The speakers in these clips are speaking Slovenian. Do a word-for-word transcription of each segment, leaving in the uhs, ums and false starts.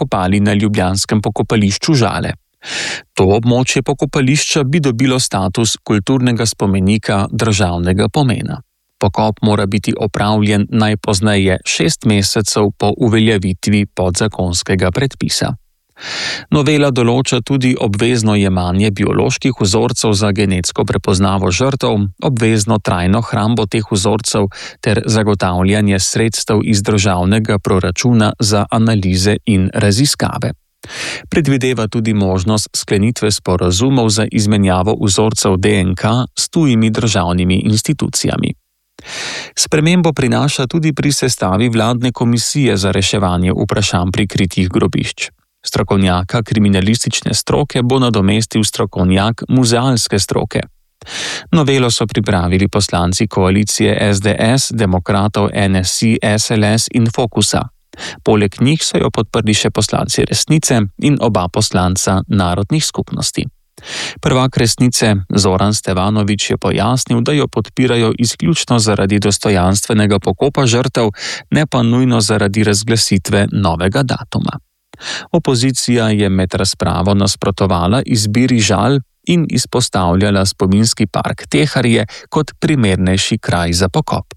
zakopali na ljubljanskem pokopališču Žale. To območje pokopališča bi dobilo status kulturnega spomenika državnega pomena. Pokop mora biti opravljen najpozneje šest mesecev po uveljavitvi podzakonskega predpisa. Novela določa tudi obvezno jemanje bioloških vzorcev za genetsko prepoznavo žrtev, obvezno trajno hrambo teh vzorcev ter zagotavljanje sredstev iz državnega proračuna za analize in raziskave. Predvideva tudi možnost sklenitve sporazumov za izmenjavo vzorcev D N K s tujimi državnimi institucijami. Spremembo prinaša tudi pri sestavi vladne komisije za reševanje vprašanj prikritih grobišč. Strokovnjaka kriminalistične stroke bo nadomestil strokovnjak muzealske stroke. Novelo so pripravili poslanci koalicije S D S, demokratov N S I, S L S in Fokusa. Poleg njih so jo podprli še poslanci Resnice in oba poslanca narodnih skupnosti. Prvak Resnice Zoran Stevanović je pojasnil, da jo podpirajo izključno zaradi dostojanstvenega pokopa žrtev, ne pa nujno zaradi razglasitve novega datuma. Opozicija je med razpravo nasprotovala izbiri Žal in izpostavljala spominski park Teharje kot primernejši kraj za pokop.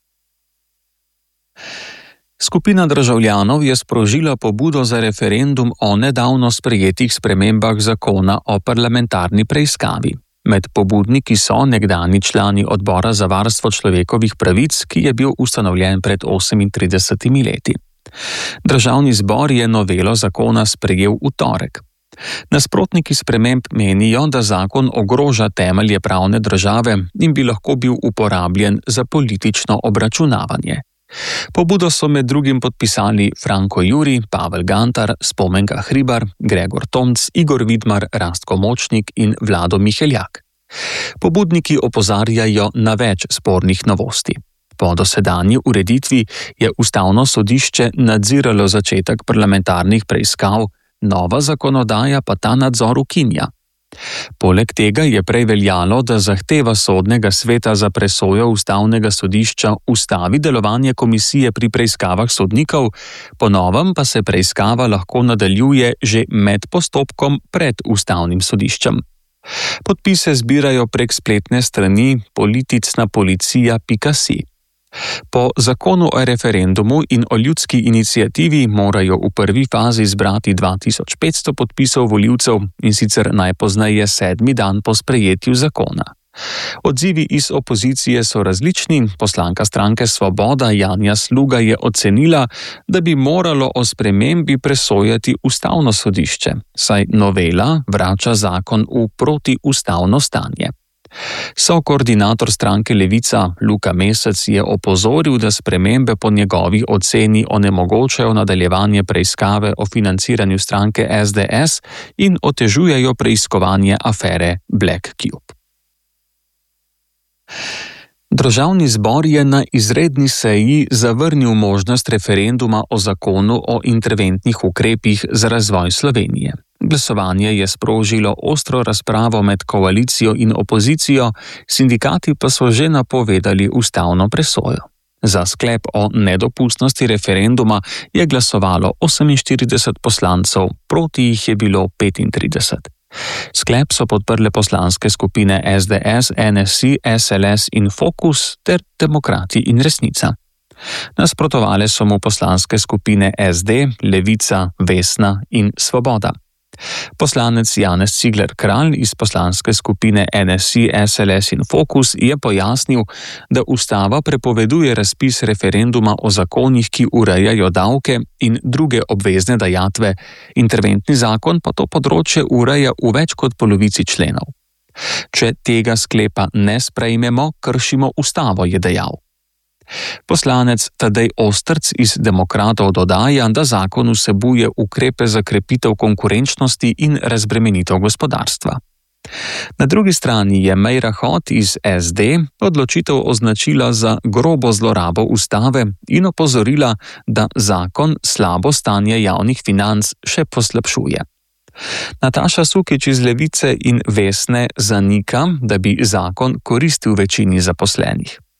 Skupina državljanov je sprožila pobudo za referendum o nedavno sprejetih spremembah zakona o parlamentarni preiskavi. Med pobudniki so nekdanji člani odbora za varstvo človekovih pravic, ki je bil ustanovljen pred osemintridesetimi leti. Državni zbor je novelo zakona sprejel v torek. Nasprotniki sprememb menijo, da zakon ogroža temelje pravne države in bi lahko bil uporabljen za politično obračunavanje. Pobudo so med drugim podpisali Franko Juri, Pavel Gantar, Spomenka Hribar, Gregor Tomc, Igor Vidmar, Rastko Močnik in Vlado Miheljak. Pobudniki opozarjajo na več spornih novosti. Po dosedanji ureditvi je Ustavno sodišče nadziralo začetek parlamentarnih preiskav, nova zakonodaja pa ta nadzor ukinja. Poleg tega je prej veljalo, da zahteva sodnega sveta za presojo Ustavnega sodišča ustavi delovanje komisije pri preiskavah sodnikov, po novem pa se preiskava lahko nadaljuje že med postopkom pred Ustavnim sodiščem. Podpise zbirajo prek spletne strani politicnapolicija pika si. Po zakonu o referendumu in o ljudski iniciativi morajo v prvi fazi zbrati dva tisoč petsto podpisov volivcev in sicer najpozneje sedmi dan po sprejetju zakona. Odzivi iz opozicije so različni, poslanka stranke Svoboda Janja Sluga je ocenila, da bi moralo o spremembi presojati Ustavno sodišče, saj novela vrača zakon v protiustavno stanje. Sokoordinator stranke Levica Luka Mesec je opozoril, da spremembe po njegovi oceni onemogočajo nadaljevanje preiskave o financiranju stranke S D S in otežujejo preiskovanje afere Black Cube. Državni zbor je na izredni seji zavrnil možnost referenduma o zakonu o interventnih ukrepih za razvoj Slovenije. Glasovanje je sprožilo ostro razpravo med koalicijo in opozicijo, sindikati pa so že napovedali ustavno presojo. Za sklep o nedopustnosti referenduma je glasovalo oseminštirideset poslancev, proti jih je bilo petintrideset. Sklep so podprle poslanske skupine S D S, N S I, S L S in Fokus ter Demokrati in Resnica. Nasprotovale so mu poslanske skupine S D, Levica, Vesna in Svoboda. Poslanec Janez Cigler Kralj iz poslanske skupine N S I, S L S in Fokus je pojasnil, da ustava prepoveduje razpis referenduma o zakonih, ki urejajo davke in druge obvezne dajatve, interventni zakon pa to področje ureja v več kot polovici členov. Če tega sklepa ne sprejmemo, kršimo ustavo, je dejal. Poslanec Tadej Ostrc iz Demokratov dodaja, da zakon vsebuje ukrepe za krepitev konkurenčnosti in razbremenitev gospodarstva. Na drugi strani je Meira Hot iz S D odločitev označila za grobo zlorabo ustave in opozorila, da zakon slabo stanje javnih financ še poslabšuje. Nataša Sukič iz Levice in Vesne zanika, da bi zakon koristil večini zaposlenih.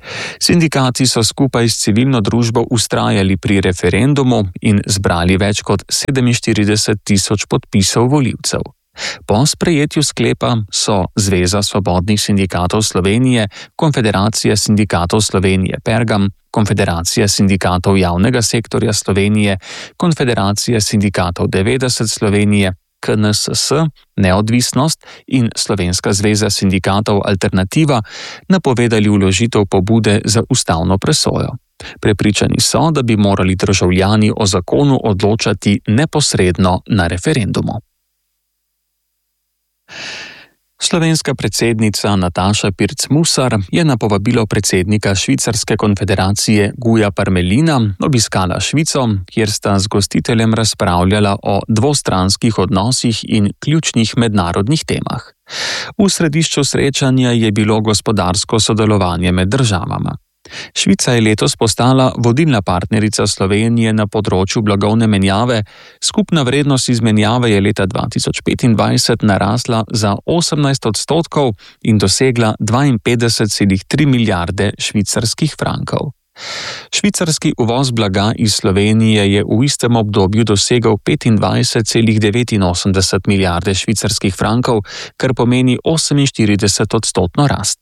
Sindikati so skupaj s civilno družbo vztrajali pri referendumu in zbrali več kot sedeminštirideset tisoč podpisov volivcev. Po sprejetju sklepa so Zveza svobodnih sindikatov Slovenije, Konfederacija sindikatov Slovenije Pergam, Konfederacija sindikatov javnega sektorja Slovenije, Konfederacija sindikatov devetdeset Slovenije, K N S S, Neodvisnost in Slovenska zveza sindikatov Alternativa napovedali vložitev pobude za ustavno presojo. Prepričani so, da bi morali državljani o zakonu odločati neposredno na referendumu. Slovenska predsednica Nataša Pirc Musar je na povabilo predsednika Švicarske konfederacije Guja Parmelina obiskala Švico, kjer sta z gostiteljem razpravljala o dvostranskih odnosih in ključnih mednarodnih temah. V središču srečanja je bilo gospodarsko sodelovanje med državama. Švica je letos postala vodilna partnerica Slovenije na področju blagovne menjave, skupna vrednost izmenjave je leta dva tisoč petindvajset narasla za osemnajst odstotkov in dosegla dvainpetdeset celih tri milijarde švicarskih frankov. Švicarski uvoz blaga iz Slovenije je v istem obdobju dosegel petindvajset celih devetinosemdeset milijarde švicarskih frankov, kar pomeni oseminštirideset odstotno rast.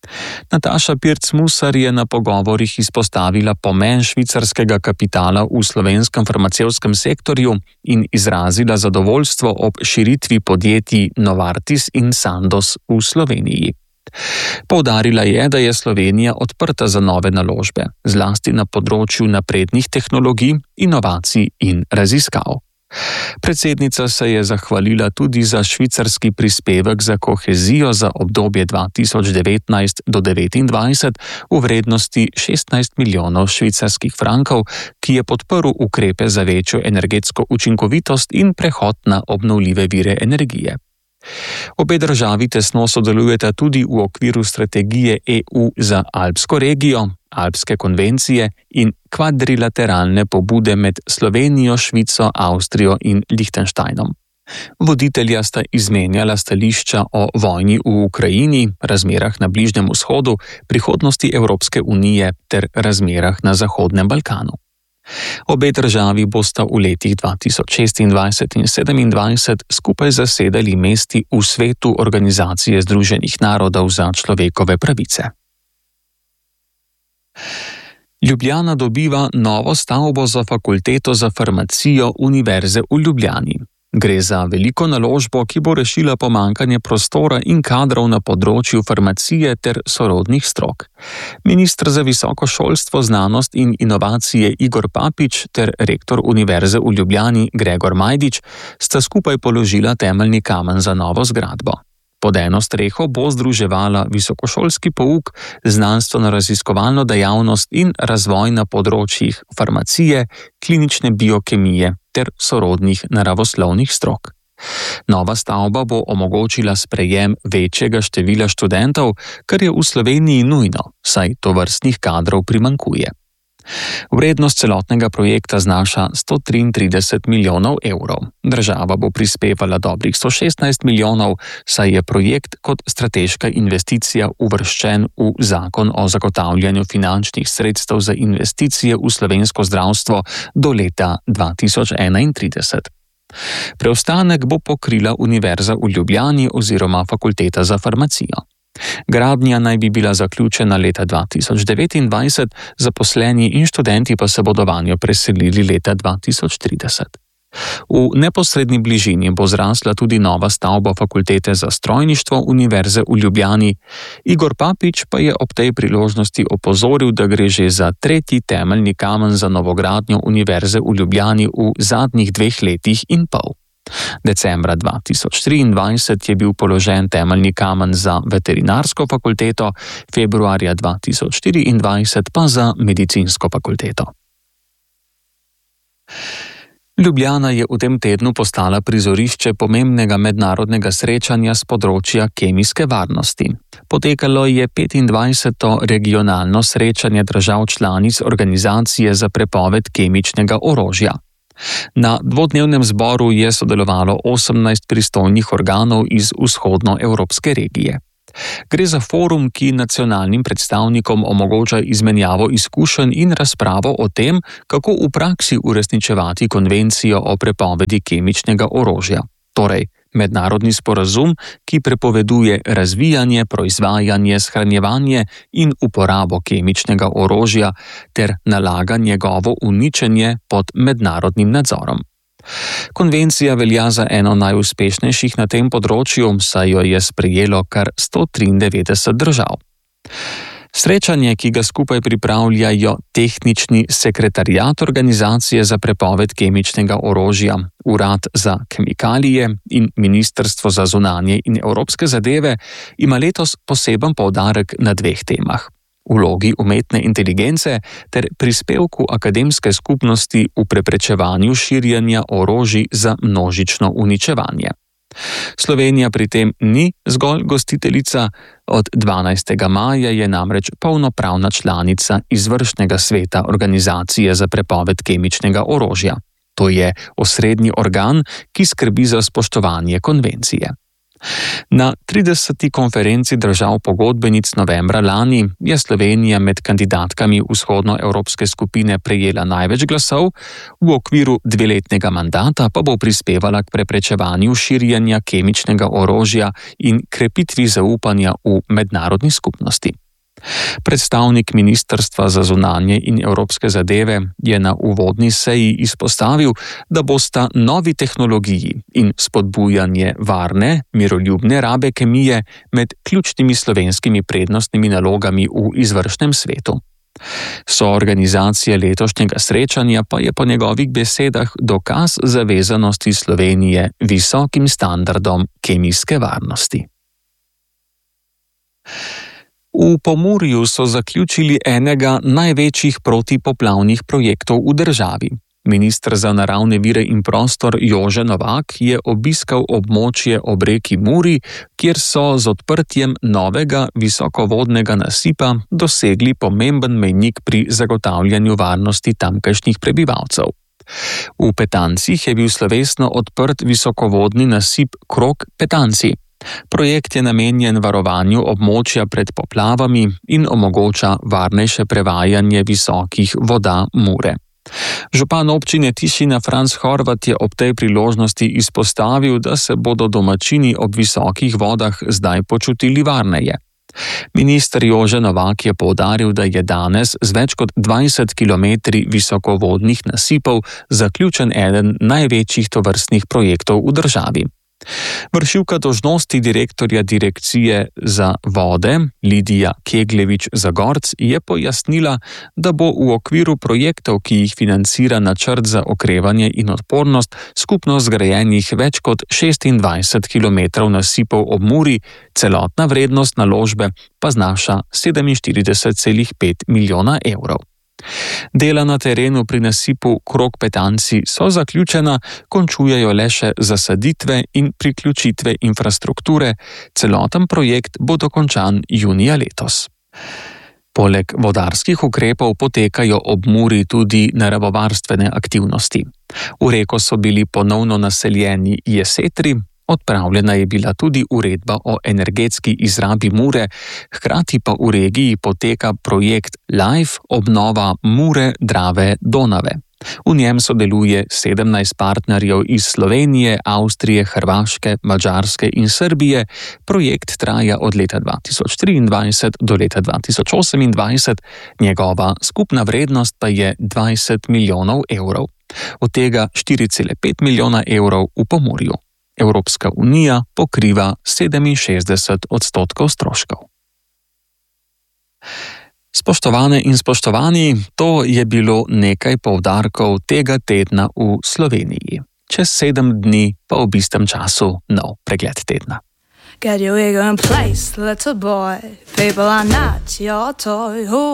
Nataša Pirc Musar je na pogovorih izpostavila pomen švicarskega kapitala v slovenskem farmacevtskem sektorju in izrazila zadovoljstvo ob širitvi podjetij Novartis in Sandoz v Sloveniji. Poudarila je, da je Slovenija odprta za nove naložbe, zlasti na področju naprednih tehnologij, inovacij in raziskav. Predsednica se je zahvalila tudi za švicarski prispevek za kohezijo za obdobje dva tisoč devetnajst do devetindvajset v vrednosti šestnajst milijonov švicarskih frankov, ki je podprl ukrepe za večjo energetsko učinkovitost in prehod na obnovljive vire energije. Obe državi tesno sodelujeta tudi v okviru strategije E U za Alpsko regijo, Alpske konvencije in kvadrilateralne pobude med Slovenijo, Švico, Avstrijo in Lichtensteinom. Voditelja sta izmenjala stališča o vojni v Ukrajini, razmerah na Bližnjem vzhodu, prihodnosti Evropske unije ter razmerah na Zahodnem Balkanu. Obe državi bosta v letih dva tisoč šestindvajset in sedemindvajset skupaj zasedali mesti v svetu Organizacije združenih narodov za človekove pravice. Ljubljana dobiva novo stavbo za fakulteto za farmacijo Univerze v Ljubljani. Gre za veliko naložbo, ki bo rešila pomanjkanje prostora in kadrov na področju farmacije ter sorodnih strok. Minister za visoko šolstvo, znanost in inovacije Igor Papič ter rektor Univerze v Ljubljani Gregor Majdič sta skupaj položila temeljni kamen za novo zgradbo. Pod eno streho bo združevala visokošolski pouk, znanstveno-raziskovalno dejavnost in razvoj na področjih farmacije, klinične biokemije ter sorodnih naravoslovnih strok. Nova stavba bo omogočila sprejem večjega števila študentov, kar je v Sloveniji nujno, saj tovrstnih kadrov primanjkuje. Vrednost celotnega projekta znaša sto triintrideset milijonov evrov. Država bo prispevala dobrih sto šestnajst milijonov, saj je projekt kot strateška investicija uvrščen v Zakon o zagotavljanju finančnih sredstev za investicije v slovensko zdravstvo do leta dva tisoč enaintrideset. Preostanek bo pokrila Univerza v Ljubljani oziroma Fakulteta za farmacijo. Gradnja naj bi bila zaključena leta dva tisoč devetindvajset, zaposleni in študenti pa se bodo vanjo preselili leta dva tisoč trideset. V neposredni bližini bo zrasla tudi nova stavba Fakultete za strojništvo Univerze v Ljubljani. Igor Papič pa je ob tej priložnosti opozoril, da gre že za tretji temeljni kamen za novogradnjo Univerze v Ljubljani v zadnjih dveh letih in pol. Decembra dva tisoč triindvajset je bil položen temeljni kamen za veterinarsko fakulteto, februarja dva tisoč štiriindvajset pa za medicinsko fakulteto. Ljubljana je v tem tednu postala prizorišče pomembnega mednarodnega srečanja s področja kemijske varnosti. Potekalo je petindvajseto regionalno srečanje držav članic Organizacije za prepoved kemičnega orožja. Na dvodnevnem zboru je sodelovalo osemnajst pristojnih organov iz vzhodnoevropske regije. Gre za forum, ki nacionalnim predstavnikom omogoča izmenjavo izkušenj in razpravo o tem, kako v praksi uresničevati konvencijo o prepovedi kemičnega orožja. Torej, mednarodni sporazum, ki prepoveduje razvijanje, proizvajanje, shranjevanje in uporabo kemičnega orožja ter nalaga njegovo uničenje pod mednarodnim nadzorom. Konvencija velja za eno najuspešnejših na tem področju, saj jo je sprejelo kar sto triindevetdeset držav. Srečanje, ki ga skupaj pripravljajo Tehnični sekretariat Organizacije za prepoved kemičnega orožja, Urad za kemikalije in Ministrstvo za zunanje in evropske zadeve, ima letos poseben poudarek na dveh temah: vlogi umetne inteligence ter prispevku akademske skupnosti v preprečevanju širjenja orožij za množično uničevanje. Slovenija pri tem ni zgolj gostiteljica, od dvanajstega maja je namreč polnopravna članica izvršnega sveta Organizacije za prepoved kemičnega orožja. To je osrednji organ, ki skrbi za spoštovanje konvencije. Na trideseti konferenci držav pogodbenic novembra lani je Slovenija med kandidatkami vzhodnoevropske skupine prejela največ glasov, v okviru dveletnega mandata pa bo prispevala k preprečevanju širjenja kemičnega orožja in krepitvi zaupanja v mednarodni skupnosti. Predstavnik Ministrstva za zunanje in evropske zadeve je na uvodni seji izpostavil, da bosta novi tehnologiji in spodbujanje varne, miroljubne rabe kemije med ključnimi slovenskimi prednostnimi nalogami v izvršnem svetu. Soorganizacija letošnjega srečanja pa je po njegovih besedah dokaz zavezanosti Slovenije visokim standardom kemijske varnosti. V Pomurju so zaključili enega največjih protipoplavnih projektov v državi. Minister za naravne vire in prostor Jože Novak je obiskal območje ob reki Muri, kjer so z odprtjem novega visokovodnega nasipa dosegli pomemben mejnik pri zagotavljanju varnosti tamkajšnjih prebivalcev. V Petancih je bil slovesno odprt visokovodni nasip Krog Petanci. Projekt je namenjen varovanju območja pred poplavami in omogoča varnejše prevajanje visokih voda Mure. Župan občine Tišina Franc Horvat je ob tej priložnosti izpostavil, da se bodo domačini ob visokih vodah zdaj počutili varneje. Minister Jože Novak je poudaril, da je danes z več kot dvajset kilometri visokovodnih nasipov zaključen eden največjih tovrstnih projektov v državi. Vršilka dolžnosti direktorja Direkcije za vode Lidija Kegljevič-Zagorc je pojasnila, da bo v okviru projektov, ki jih financira Načrt za okrevanje in odpornost, skupno zgrajenih več kot šestindvajset kilometrov nasipov ob Muri, celotna vrednost naložbe pa znaša sedeminštirideset celih pet milijona evrov. Dela na terenu pri nasipu Krog Petanci so zaključena, končujejo le še zasaditve in priključitve infrastrukture, celoten projekt bo dokončan junija letos. Poleg vodarskih ukrepov potekajo ob Muri tudi naravovarstvene aktivnosti. V reko so bili ponovno naseljeni jesetri, odpravljena je bila tudi uredba o energetski izrabi Mure, hkrati pa v regiji poteka projekt LIFE obnova Mure, Drave, Donave. V njem sodeluje sedemnajst partnerjev iz Slovenije, Avstrije, Hrvaške, Madžarske in Srbije. Projekt traja od leta dva tisoč triindvajset do leta dva tisoč osemindvajset, njegova skupna vrednost pa je dvajset milijonov evrov, od tega štiri cele pet milijona evrov v Pomurju. Evropska unija pokriva sedeminšestdeset odstotkov stroškov. Spoštovane in spoštovani, to je bilo nekaj poudarkov tega tedna v Sloveniji. Čez sedem dni pa v istem času nov pregled tedna. Get your ego in place, little boy. People are not your toy.